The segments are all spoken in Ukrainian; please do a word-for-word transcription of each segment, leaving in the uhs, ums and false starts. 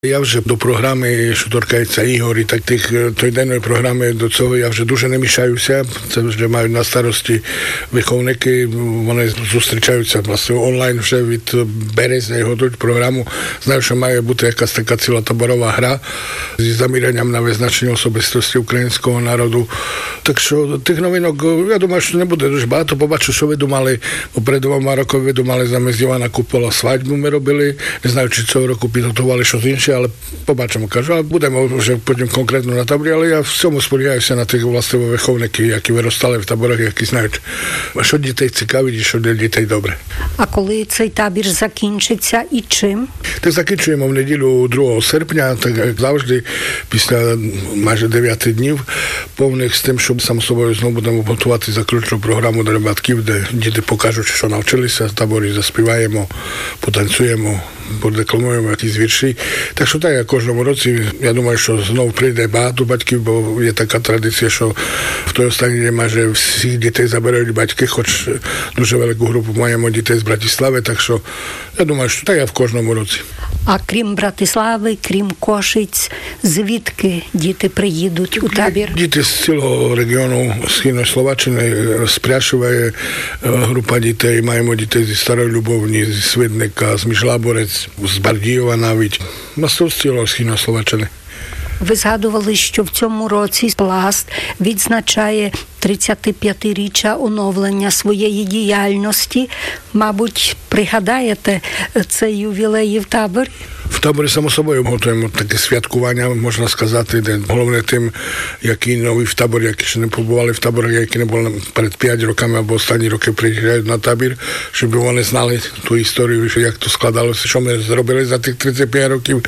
Я вже до програми, що торкається ігор і так тих триденної програми, до цього я вже дуже не мішаюся. Це вже мають на старості виховники, вони зустрічаються власне онлайн вже від березня і готують програму. Знаю, що має бути якась така цілотаборова гра зі замірянням на визначення особистості українського народу. Так що тих новинок, я думаю, що не буде дуже багато. Побачу, що ви думали, перед двома роками ви думали замість Івана Купола свадьбу ми робили. Не знаю, чи цього року підготували щось інше, але побачимо, кажу, а будемо вже потім конкретно на таборі, але я в цьому сподіваюся на тих власне виховників, які виростали в таборах, які знають, що дітей цікавить і що для дітей добре. А коли цей табір закінчиться і чим? Так закінчуємо в неділю другого серпня, так як завжди, після майже дев'яти днів повних з тим, що сам собою знову будемо готувати заключну програму для батьків, де діти покажуть, що навчилися в таборі, заспіваємо, потанцюємо, подекламуємо якісь вірші. Так що так, як кожному році, я думаю, що знову прийде багато батьків, бо є така традиція, що в той останній день майже всіх дітей забирають батьки, хоч дуже велику групу маємо дітей з Братислави, так що я думаю, що так, як в кожному році. А крім Братислави, крім Кошиць, звідки діти приїдуть у табір? Діти з цілого регіону Східної Словаччини, з Пряшова є група дітей, маємо дітей зі Старої Любовні, зі Свидника, з Міжлаборець, з Бардієва навіть. Масу з цілого Східної Словаччини. Ви згадували, що в цьому році Пласт відзначає тридцятип'ятиріччя оновлення своєї діяльності. Мабуть, пригадаєте цей ювілей в таборі? В таборі, само собою, готуємо таке святкування, можна сказати, де головне тим, які нові в таборі, які ще не побували в таборі, які не були перед п'ять роками або останні роки приїжджають на табір, щоб вони знали ту історію, як то складалося, що ми зробили за тих тридцять п'ять років.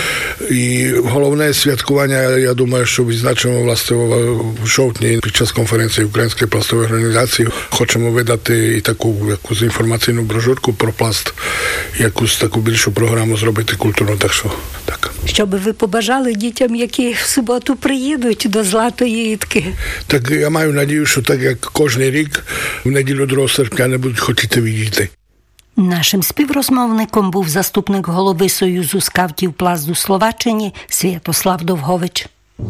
І головне святкування, я думаю, що відзначимо власне в жовтні під час конференції Української пластової організації. Хочемо видати і таку якусь інформаційну брошурку про пласт, якусь таку більшу програму зробити культурну, так що так. Що би ви побажали дітям, які в суботу приїдуть до Златої Ітки? Так я маю надію, що так як кожен рік в неділю другого серпня не будуть хотіти відійти. Нашим співрозмовником був заступник голови Союзу скаутів Пласт у Словаччині Святослав Довгович.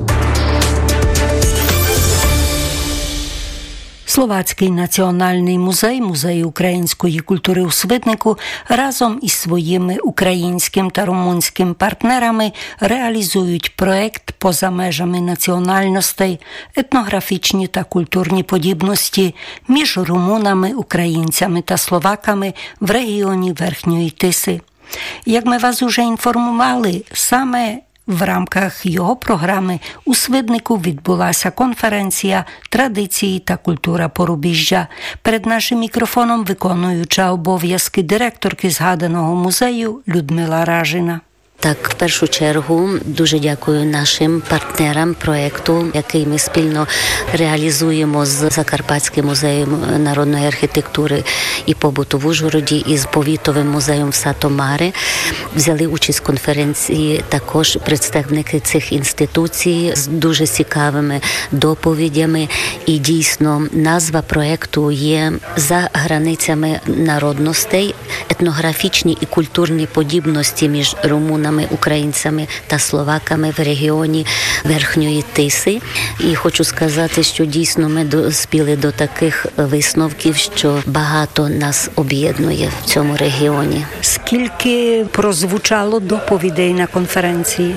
Словацький національний музей, музей української культури у Свиднику разом із своїми українським та румунським партнерами реалізують проект «Поза межами національностей. Етнографічні та культурні подібності між румунами, українцями та словаками в регіоні Верхньої Тиси». Як ми вас уже інформували, саме в рамках його програми у Свиднику відбулася конференція «Традиції та культура Порубіжжя». Перед нашим мікрофоном виконуюча обов'язки директорки згаданого музею Людмила Ражина. Так, в першу чергу дуже дякую нашим партнерам проєкту, який ми спільно реалізуємо з Закарпатським музеєм народної архітектури і побуту в Ужгороді і з повітовим музеєм в Сатомари. Взяли участь в конференції також представники цих інституцій з дуже цікавими доповідями. І дійсно назва проєкту є «За границями народностей. Етнографічні і культурні подібності між румунами, українцями та словаками в регіоні Верхньої Тиси». І хочу сказати, що дійсно ми доспіли до таких висновків, що багато нас об'єднує в цьому регіоні. Скільки прозвучало доповідей на конференції?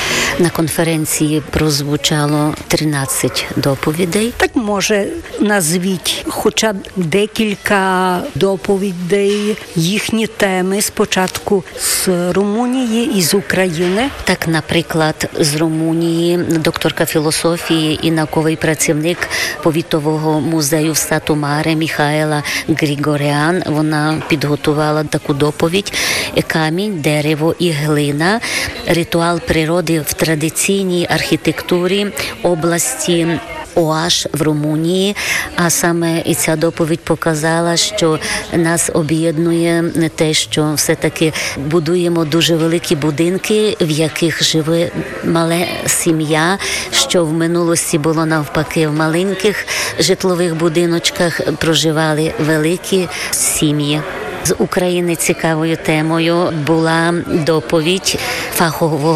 На конференції прозвучало тринадцять доповідей. Так, може, назвіть хоча б декілька доповідей, їхні теми, спочатку з Румунії і з України. Так, наприклад, з Румунії докторка філософії і науковий працівник повітового музею в Сатомаре Міхаела Григоріан. Вона підготувала таку доповідь «Камінь, дерево і глина. Ритуал природи в традиційній архітектурі області Оаш в Румунії». А саме і ця доповідь показала, що нас об'єднує не те, що все-таки будуємо дуже великі будинки, в яких живе мале сім'я, що в минулості було навпаки, в маленьких житлових будиночках проживали великі сім'ї. з України цікавою темою була доповідь фахового